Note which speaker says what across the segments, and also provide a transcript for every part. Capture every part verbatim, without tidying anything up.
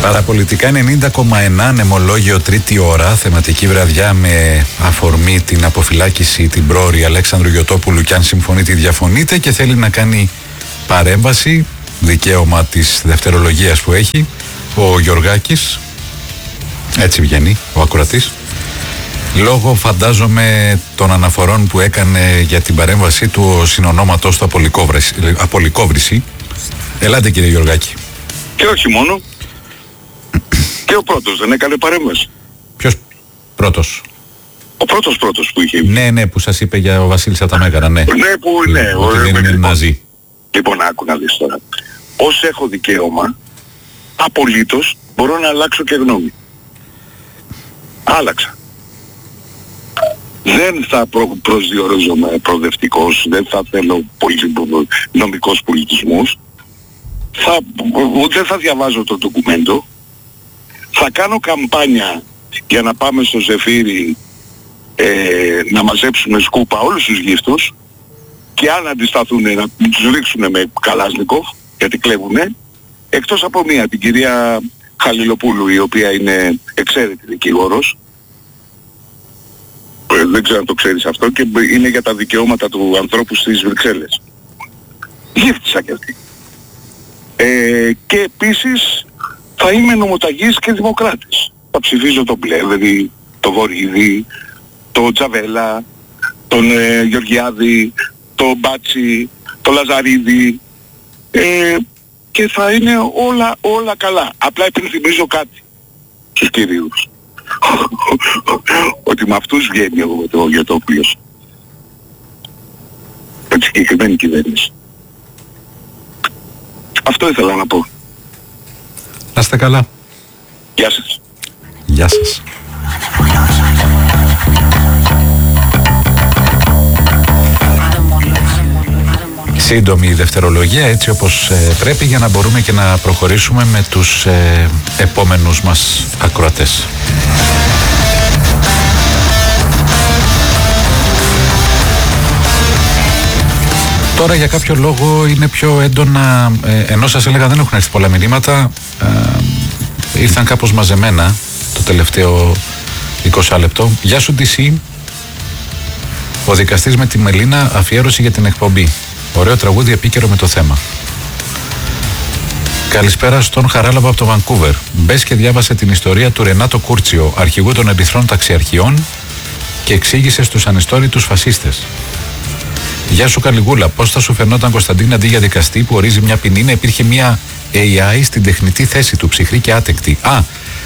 Speaker 1: Παραπολιτικά ενενήντα κόμμα ένα, νεμολόγιο τρίτη ώρα, θεματική βραδιά με αφορμή την αποφυλάκηση την πρόωρη Αλέξανδρου Γιωτόπουλου, και αν συμφωνείτε ή διαφωνείτε και θέλει να κάνει παρέμβαση, δικαίωμα της δευτερολογίας που έχει, ο Γιωργάκης, έτσι βγαίνει ο ακροατής, λόγω φαντάζομαι των αναφορών που έκανε για την παρέμβασή του ο συνονόματος του Απολικόβρηση. Ελάτε κύριε Γιωργάκη.
Speaker 2: Και όχι μόνο. Και ο πρώτος δεν έκανε παρέμβαση.
Speaker 1: Ποιος πρώτος?
Speaker 2: Ο πρώτος πρώτος που είχε.
Speaker 1: Ναι, ναι, που σας είπε για ο Βασίλης Αταμέγαρα, ναι.
Speaker 2: Ναι, που ναι.
Speaker 1: Ότι δεν είναι ναζί.
Speaker 2: Λοιπόν, άκου να δεις τώρα. Ως έχω δικαίωμα, απολύτως μπορώ να αλλάξω και γνώμη. Άλλαξα. Δεν θα προ, προσδιορίζομαι προοδευτικός, δεν θα θέλω πολύ νομικός πολιτισμούς. Θα, δεν θα διαβάζω το ντοκουμέντο. Θα κάνω καμπάνια για να πάμε στο Ζεφύρι ε, να μαζέψουμε σκούπα όλους τους γύφτους, και αν αντισταθούν να τους ρίξουν με Καλάσνικοφ, γιατί κλέβουνε, εκτός από μία, την κυρία Χαλιλοπούλου, η οποία είναι εξαίρετη δικηγόρος. Ε, δεν ξέρω αν το ξέρεις αυτό, και είναι για τα δικαιώματα του ανθρώπου στις Βρυξέλλες. Γύφτησα κι αυτή. Ε, και επίσης θα είμαι νομοταγής και δημοκράτης. Θα ψηφίζω τον Πλεύρη, τον Βορύδη, τον Τζαβέλα, τον ε, Γεωργιάδη, τον Μπάτσι, τον Λαζαρίδη, ε, και θα είναι όλα, όλα καλά. Απλά υπενθυμίζω κάτι στους κυρίους. Ότι με αυτούς βγαίνει ο Γιωτόπουλος. Με τη συγκεκριμένη κυβέρνηση. Αυτό ήθελα να πω.
Speaker 1: Να είστε καλά.
Speaker 2: Γεια σας.
Speaker 1: Γεια σας. Σύντομη δευτερολογία, έτσι όπως ε, πρέπει, για να μπορούμε και να προχωρήσουμε με τους ε, επόμενους μας ακροατές. Τώρα για κάποιο λόγο είναι πιο έντονα, ε, ενώ σας έλεγα δεν έχουν έρθει πολλά μηνύματα, ε, ήρθαν κάπως μαζεμένα το τελευταίο είκοσι λεπτό. Γεια σου ντι σι, ο δικαστής με τη Μελίνα, αφιέρωση για την εκπομπή. Ωραίο τραγούδι, επίκαιρο με το θέμα. Καλησπέρα στον Χαράλαμπα από το Βανκούβερ. Μπες και διάβασε την ιστορία του Ρενάτο Κούρτσιο, αρχηγού των ερυθρών ταξιαρχιών, και εξήγησε στους ανιστόρητους φασίστες. Γεια σου Καλιγούλα, πώς θα σου φαινόταν, Κωνσταντίνα, αντί για δικαστή που ορίζει μια ποινή να υπήρχε μια έι άι στην τεχνητή θέση του, ψυχρή και άτεκτη? Α,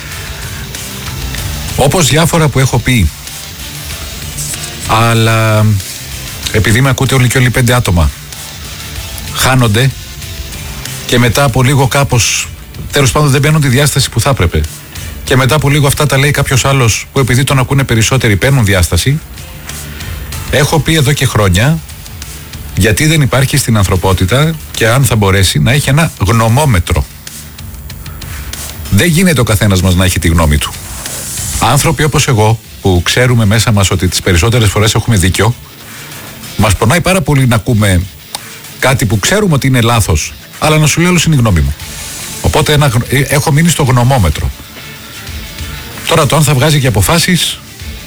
Speaker 1: όπως διάφορα που έχω πει, αλλά επειδή με ακούτε όλοι και όλοι πέντε άτομα, χάνονται και μετά από λίγο κάπως, τέλος πάντων δεν παίρνουν τη διάσταση που θα έπρεπε, και μετά από λίγο αυτά τα λέει κάποιος άλλος που επειδή τον ακούνε περισσότεροι παίρνουν διάσταση. Έχω πει εδώ και χρόνια γιατί δεν υπάρχει στην ανθρωπότητα, και αν θα μπορέσει, να έχει ένα γνωμόμετρο. Δεν γίνεται ο καθένας μας να έχει τη γνώμη του. Άνθρωποι όπως εγώ, που ξέρουμε μέσα μας ότι τις περισσότερες φορές έχουμε δίκιο, μας πονάει πάρα πολύ να ακούμε κάτι που ξέρουμε ότι είναι λάθος, αλλά να σου λέω όλος είναι η γνώμη μου. Οπότε ένα, έχω μείνει στο γνωμόμετρο. Τώρα το αν θα βγάζει και αποφάσεις,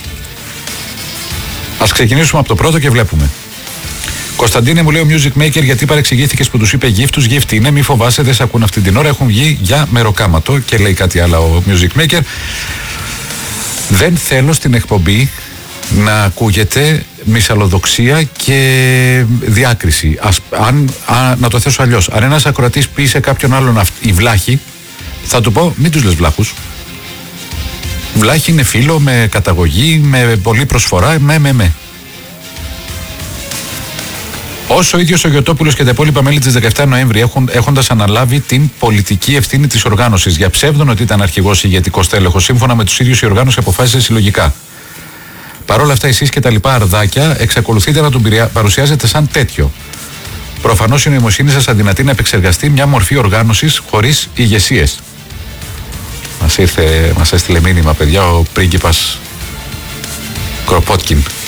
Speaker 1: ας ξεκινήσουμε από το πρώτο και βλέπουμε. Κωνσταντίνε, μου λέει ο Music Maker, γιατί παρεξηγήθηκες που τους είπε γύφτους? Γύφτη είναι, μη φοβάσαι, δεν σε ακούν αυτή την ώρα, έχουν βγει για μεροκάματο. Και λέει κάτι άλλο ο Music Maker. Δεν θέλω στην εκπομπή να ακούγεται μυσαλλοδοξία και διάκριση. Ας, αν, α, να το θέσω αλλιώς. Αν ένας ακροατής πει σε κάποιον άλλον η βλάχη, θα του πω μην τους λες βλάχους. Βλάχη είναι φίλο με καταγωγή, με πολλή προσφορά, με με με. Όσο ο ίδιος ο Γιωτόπουλος και τα υπόλοιπα μέλη της δεκαεφτά Νοέμβρη έχουν, έχοντας αναλάβει την πολιτική ευθύνη της οργάνωσης, για ψεύδον ότι ήταν αρχηγός ηγετικός τέλεχος, σύμφωνα με τους ίδιους η οργάνωση αποφάσισε συλλογικά. Παρ' όλα αυτά, εσείς και τα λοιπά αρδάκια εξακολουθείτε να τον παρουσιάζετε σαν τέτοιο. Προφανώς η νοημοσύνη σας αδυνατεί να επεξεργαστεί μια μορφή οργάνωσης χωρίς ηγεσίες. Μας ήρθε, μας έστειλε μήνυμα, παιδιά, ο πρίγκιπας Κροπότκιν.